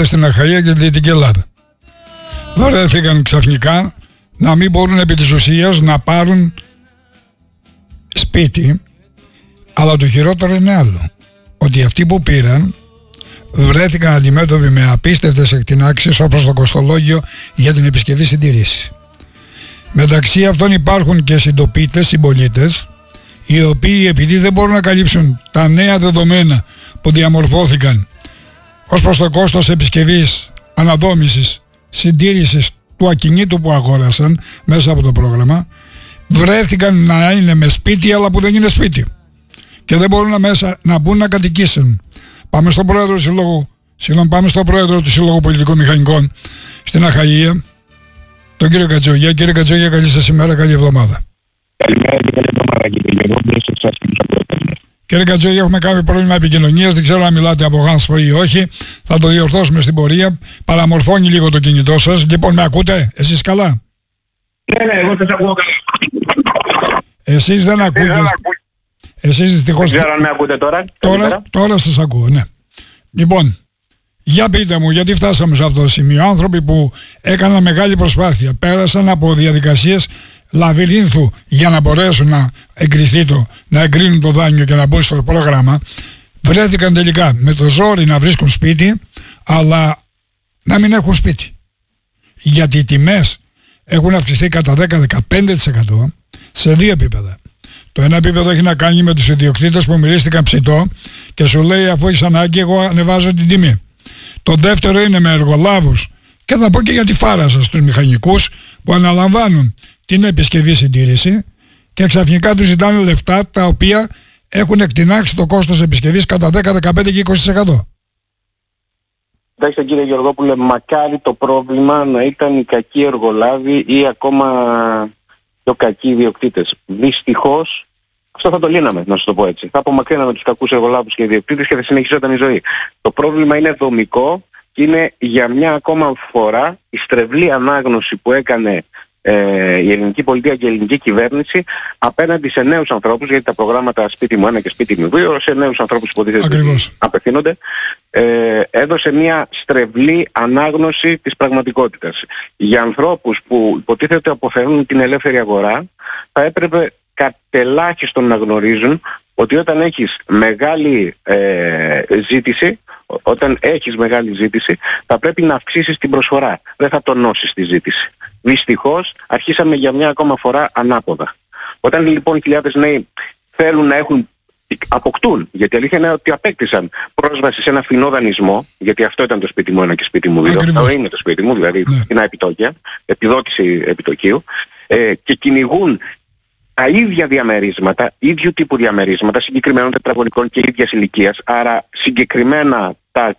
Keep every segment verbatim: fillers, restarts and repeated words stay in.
πολίτες στην Αχαΐα και τη Δυτική Ελλάδα. Βρέθηκαν ξαφνικά να μην μπορούν επί της ουσίας να πάρουν σπίτι, αλλά το χειρότερο είναι άλλο, ότι αυτοί που πήραν βρέθηκαν αντιμέτωποι με απίστευτες εκτινάξεις όπως το κοστολόγιο για την επισκευή συντήρηση. Μεταξύ αυτών υπάρχουν και συντοπίτες συμπολίτες, οι οποίοι επειδή δεν μπορούν να καλύψουν τα νέα δεδομένα που διαμορφώθηκαν ως προς το κόστος επισκευής, αναδόμησης, συντήρησης του ακινήτου που αγόρασαν μέσα από το πρόγραμμα, βρέθηκαν να είναι με σπίτι αλλά που δεν είναι σπίτι και δεν μπορούν να, μέσα, να μπουν να κατοικήσουν. Πάμε στον πρόεδρο του Συλλόγου, συγγνώμη, πάμε στον πρόεδρο του Συλλόγου Πολιτικών Μηχανικών στην Αχαΐα, τον κύριο Κατζόγια. Κύριε Κατζόγια, καλή σας ημέρα, καλή εβδομάδα. Καλημέρα και καλή εβδομάδα κύριε Γερόπουλε, σε εσάς και τους ακροατές. Κύριε Κατζόγια, έχουμε κάποιο πρόβλημα επικοινωνίας, δεν ξέρω αν μιλάτε από hands-free ή όχι, θα το διορθώσουμε στην πορεία, παραμορφώνει λίγο το κινητό σας. Λοιπόν, με ακούτε, εσείς καλά? Ναι, ναι, εγώ σας ακούω καλά. Εσείς δεν ακούτε. Εσείς δυστυχώς... Δεν ξέρω αν με ακούτε τώρα. Τώρα, τώρα σας ακούω, ναι. Λοιπόν, για πείτε μου, γιατί φτάσαμε σε αυτό το σημείο. Άνθρωποι που έκαναν μεγάλη προσπάθεια, πέρασαν από διαδικασίες λαβυρίνθου για να μπορέσουν να εγκριθεί το, να εγκρίνουν το δάνειο και να μπουν στο πρόγραμμα, βρέθηκαν τελικά με το ζόρι να βρίσκουν σπίτι, αλλά να μην έχουν σπίτι. Γιατί οι τιμές έχουν αυξηθεί κατά δέκα με δεκαπέντε τοις εκατό σε δύο επίπεδα. Το ένα επίπεδο έχει να κάνει με τους ιδιοκτήτες που μυρίστηκαν ψητό και σου λέει αφού έχεις ανάγκη εγώ ανεβάζω την τιμή. Το δεύτερο είναι με εργολάβους και θα πω και για τη φάρα σας, τους μηχανικούς που αναλαμβάνουν την επισκευή συντήρηση και ξαφνικά τους ζητάνε λεφτά τα οποία έχουν εκτινάξει το κόστος επισκευής κατά δέκα, δεκαπέντε και είκοσι τοις εκατό. Εντάξει κύριε Γεωργόπουλε, μακάρι το πρόβλημα να ήταν οι κακοί εργολάβοι ή ακόμα πιο κακοί ιδιοκτήτες. Δυστυχώς, αυτό θα το λύναμε, να σας το πω έτσι. Θα απομακρύναμε τους κακούς εργολάβους και ιδιοκτήτες και θα συνεχιζόταν η ζωή. Το πρόβλημα είναι δομικό και είναι για μια ακόμα φορά η στρεβλή ανάγνωση που έκανε ε, η ελληνική πολιτεία και η ελληνική κυβέρνηση απέναντι σε νέους ανθρώπους, γιατί τα προγράμματα σπίτι μου ένα και σπίτι μου δύο, σε νέους ανθρώπους που απευθύνονται, ε, έδωσε μια στρεβλή ανάγνωση της πραγματικότητας. Για ανθρώπους που υποτίθεται αποφέρουν την ελεύθερη αγορά, θα έπρεπε κατελάχιστον να γνωρίζουν ότι όταν έχεις μεγάλη ε, ζήτηση, όταν έχεις μεγάλη ζήτηση, θα πρέπει να αυξήσεις την προσφορά. Δεν θα τονώσεις τη ζήτηση. Δυστυχώς αρχίσαμε για μια ακόμα φορά ανάποδα. Όταν λοιπόν χιλιάδες νέοι θέλουν να έχουν, αποκτούν, γιατί η αλήθεια είναι ότι απέκτησαν πρόσβαση σε ένα φθηνό δανεισμό, γιατί αυτό ήταν το σπίτι μου ένα και σπίτι μου δύο, αυτό είναι το σπίτι μου, δηλαδή ναι. φθηνά επιτόκια, επιδότηση επιτοκίου, ε, και κυνηγούν τα ίδια διαμερίσματα, ίδιου τύπου διαμερίσματα, συγκεκριμένων τετραγωνικών και ίδιας ηλικίας, άρα συγκεκριμένα τα,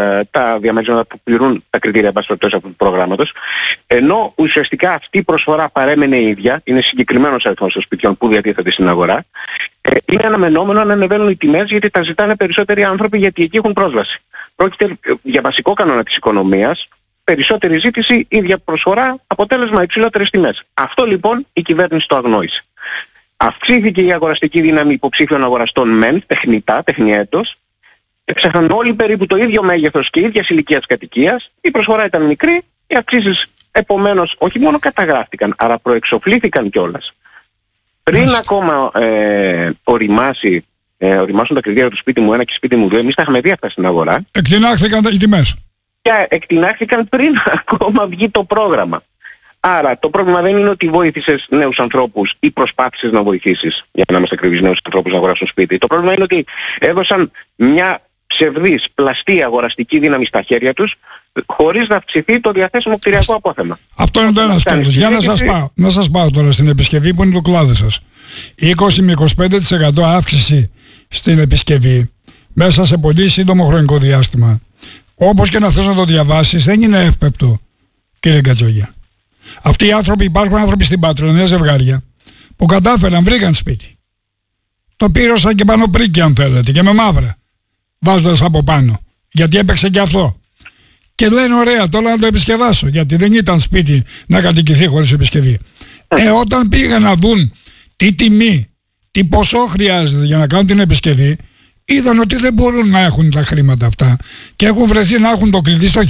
τα διαμερίσματα που πληρούν τα κριτήρια μπαστορτός αυτού του προγράμματος, ενώ ουσιαστικά αυτή η προσφορά παρέμενε η ίδια, είναι συγκεκριμένος αριθμός των σπιτιών που διατίθεται στην αγορά, ε, είναι αναμενόμενο να ανεβαίνουν οι τιμές γιατί τα ζητάνε περισσότεροι άνθρωποι γιατί εκεί έχουν πρόσβαση. Πρόκειται για βασικό κανόνα της οικονομίας, περισσότερη ζήτηση, ίδια προσφορά, αποτέλεσμα υψηλότερες τιμές. Αυτό λοιπόν η κυβέρνηση το αγνόησε. Αυξήθηκε η αγοραστική δύναμη υποψήφιων αγοραστών μεν, τεχνητά, τεχνιέτος, έψαχναν όλοι περίπου το ίδιο μέγεθος και ίδιας ηλικίας κατοικίας, η προσφορά ήταν μικρή, οι αυξήσεις επομένως όχι μόνο καταγράφηκαν, αλλά προεξοφλήθηκαν κιόλας. Πριν Μάλιστα. ακόμα ε, οριμάσει, ε, οριμάσουν τα κριτήρια του σπίτι μου ένα και σπίτι μου δύο, εμείς τα είχαμε δει αυτά στην αγορά. Εκτινάχθηκαν οι τιμές. Και εκτινάχθηκαν πριν ακόμα βγει το πρόγραμμα. Άρα το πρόβλημα δεν είναι ότι βοήθησες νέους ανθρώπους ή προσπάθησες να βοηθήσεις, για να είμαστε ακριβείς, νέους ανθρώπους να αγοράσουν σπίτι. Το πρόβλημα είναι ότι έδωσαν μια ψευδής, πλαστή αγοραστική δύναμη στα χέρια τους, χωρίς να αυξηθεί το διαθέσιμο κτηριακό απόθεμα. Αυτό είναι το ένα σκέλος. Για να σας πάω, να σας πάω τώρα στην επισκευή που είναι το κλάδο σας. είκοσι με είκοσι πέντε τοις εκατό αύξηση στην επισκευή μέσα σε πολύ σύντομο χρονικό διάστημα. Όπως και να θες να το διαβάσεις, δεν είναι εύπεπτο, κύριε Κατζόγια. Αυτοί οι άνθρωποι, υπάρχουν άνθρωποι στην Πάτρα, νέα ζευγάρια, που κατάφεραν, βρήκαν σπίτι. Το πήρωσαν και πάνω πρίκι, αν θέλετε, και με μαύρα, βάζοντας από πάνω. Γιατί έπαιξε και αυτό. Και λένε, ωραία, τώρα να το επισκευάσω, γιατί δεν ήταν σπίτι να κατοικηθεί χωρίς επισκευή. Ε, όταν πήγαν να δουν τι τιμή, τι ποσό χρειάζεται για να κάνουν την επισκευή, είδαν ότι δεν μπορούν να έχουν τα χρήματα αυτά και έχουν βρεθεί να έχουν το κλειδί στο